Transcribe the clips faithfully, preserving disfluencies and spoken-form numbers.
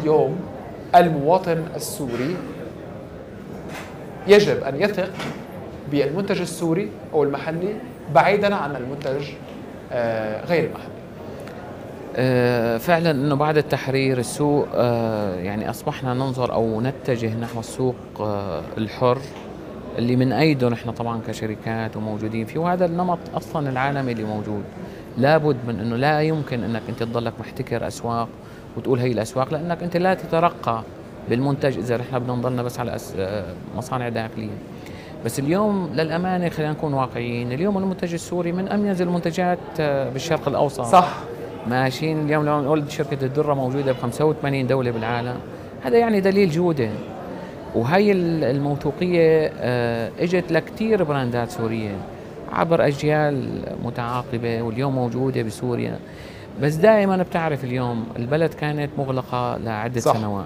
اليوم المواطن السوري يجب أن يثق بالمنتج السوري أو المحلي بعيداً عن المنتج غير المحلي؟ فعلا انه بعد التحرير السوق يعني اصبحنا ننظر او نتجه نحو السوق الحر اللي من ايده نحن طبعا كشركات وموجودين فيه، وهذا النمط اصلا العالمي اللي موجود. لابد من انه لا يمكن انك انت تضلك محتكر اسواق وتقول هي الاسواق، لانك انت لا تترقى بالمنتج اذا نحن بدنا نضلنا بس على مصانع داخليه. بس اليوم للامانه خلينا نكون واقعيين، اليوم المنتج السوري من اميز المنتجات بالشرق الاوسط. صح، ماشيين اليوم لو نقول شركه الدره موجوده ب خمسة وثمانين دوله بالعالم، هذا يعني دليل جوده. وهي الموثوقيه اجت لكثير براندات سوريه عبر اجيال متعاقبه واليوم موجوده بسوريا. بس دائما بتعرف اليوم البلد كانت مغلقه لعده صح. سنوات،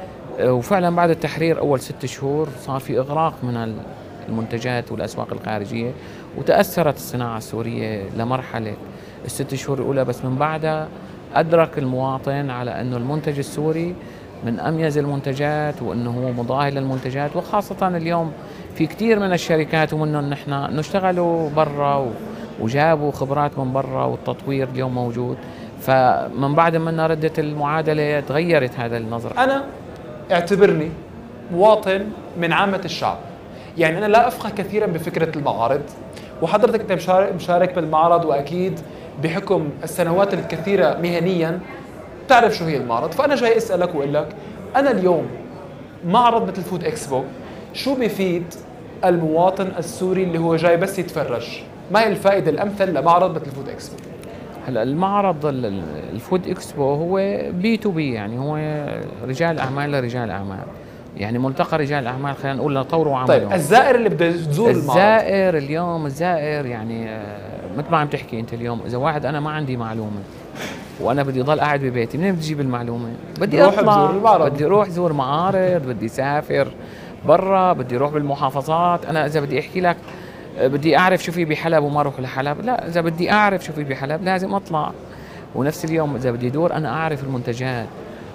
وفعلا بعد التحرير اول ست شهور صار في اغراق من المنتجات والاسواق الخارجيه، وتاثرت الصناعه السوريه لمرحله الست شهور الاولى. بس من بعدها ادرك المواطن على انه المنتج السوري من اميز المنتجات وانه هو مضاهي للمنتجات، وخاصه اليوم في كثير من الشركات ومنهم نحن نشتغلوا برا وجابوا خبرات من برا، والتطوير اليوم موجود. فمن بعد ما ردت المعادله تغيرت هذا النظره. انا اعتبرني مواطن من عامه الشعب، يعني انا لا افقه كثيرا بفكره المعارض، وحضرتك انت مشارك, مشارك بالمعرض، واكيد بحكم السنوات الكثيره مهنيا بتعرف شو هي المعرض. فانا جاي اسالك واقول لك انا اليوم معرض مثل فود اكسبو شو بيفيد المواطن السوري اللي هو جاي بس يتفرج؟ ما هي الفائده الامثل لمعرض مثل فود اكسبو؟ هلا المعرض الفود اكسبو هو بي تو بي، يعني هو رجال اعمال لرجال اعمال، يعني ملتقى رجال اعمال خلينا نقول لطوروا عملهم. طيب الزائر اللي بده يزور المعرض، الزائر اليوم الزائر يعني مثل ما عم تحكي انت اليوم، اذا واحد انا ما عندي معلومه وانا بدي ضل قاعد ببيتي، منين بدي اجيب المعلومه؟ بدي اطلع، بدي اروح زور معارض، بدي اسافر برا، بدي اروح بالمحافظات. انا اذا بدي احكي لك بدي اعرف شو في بحلب وما اروح لحلب، لا، اذا بدي اعرف شو في بحلب لازم اطلع. ونفس اليوم اذا بدي دور انا اعرف المنتجات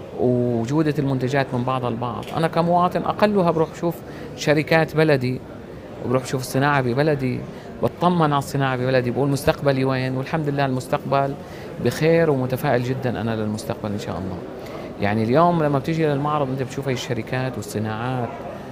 وجوده المنتجات من بعضها البعض. انا كمواطن اقلها بروح بشوف شركات بلدي، وبروح بشوف الصناعه ببلدي، بطمن على الصناعه ببلدي، بقول مستقبلي وين. والحمد لله المستقبل بخير ومتفائل جدا انا للمستقبل ان شاء الله. يعني اليوم لما بتيجي للمعرض انت بتشوف هي الشركات والصناعات،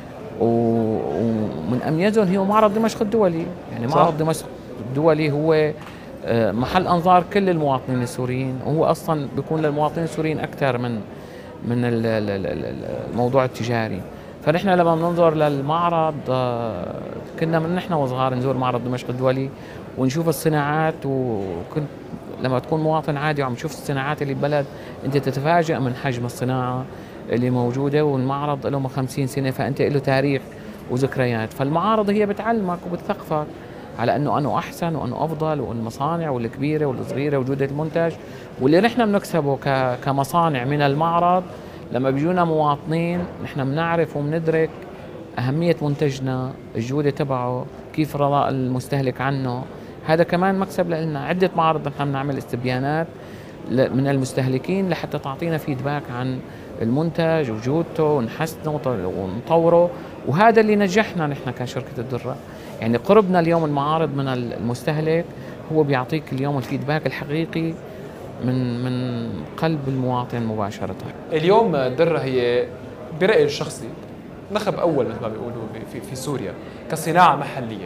ومن اميزهم هو معرض دمشق الدولي. يعني معرض دمشق الدولي هو محل انظار كل المواطنين السوريين، وهو اصلا بيكون للمواطنين السوريين اكثر من من الموضوع التجاري. فنحن لما بننظر للمعرض كنا من نحن وصغار نزور معرض دمشق الدولي ونشوف الصناعات، وكنت لما تكون مواطن عادي وعم تشوف الصناعات اللي ببلد انت تتفاجأ من حجم الصناعه اللي موجوده. والمعرض له خمسين سنه، فانت له تاريخ وذكريات. فالمعارض هي بتعلمك وبتثقفك على انه انه احسن وانه افضل، والمصانع والكبيره والصغيره وجوده المنتج. واللي نحن بنكسبه كمصانع من المعرض لما بيجونا مواطنين نحن بنعرف وبندرك اهميه منتجنا، الجوده تبعه، كيف رضاء المستهلك عنه. هذا كمان مكسب لنا. عده معارض نحن بنعمل استبيانات من المستهلكين لحتى تعطينا فيدباك عن المنتج وجودته ونحسنه ونطوره، وهذا اللي نجحنا نحن كشركة الدرة. يعني قربنا اليوم المعارض من المستهلك هو بيعطيك اليوم الفيدباك الحقيقي من من قلب المواطن مباشرة. اليوم الدرة هي برأيي الشخصي نخب أول مثل ما بيقولوا في في سوريا كصناعة محلية.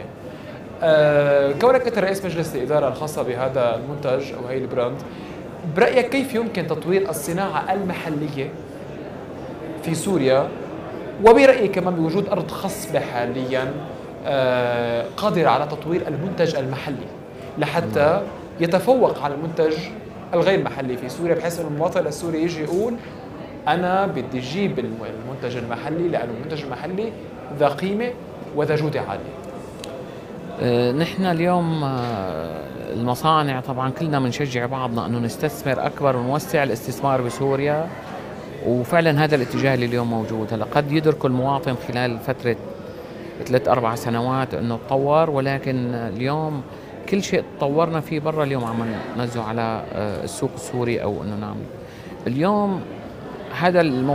أه كونك أنت رئيس مجلس الإدارة الخاصة بهذا المنتج أو هي البراند، برأيك كيف يمكن تطوير الصناعة المحلية في سوريا؟ وبرأيي كمان بوجود أرض خصبة حاليا آه قادرة على تطوير المنتج المحلي لحتى يتفوق على المنتج الغير محلي في سوريا، بحيث أن المواطن السوري يجي يقول أنا بدي أجيب المنتج المحلي لأنه المنتج المحلي ذا قيمة وذا جودة عالية. آه نحن اليوم آه المصانع طبعا كلنا بنشجع بعضنا أنه نستثمر أكبر ونوسع الاستثمار بسوريا، وفعلا هذا الاتجاه اللي اليوم موجود. هلا قد يدرك المواطن خلال فترة ثلاث أربع سنوات أنه تطور، ولكن اليوم كل شيء تطورنا فيه برا اليوم عم ننزله على السوق السوري أو أنه نعمل اليوم هذا الموضوع.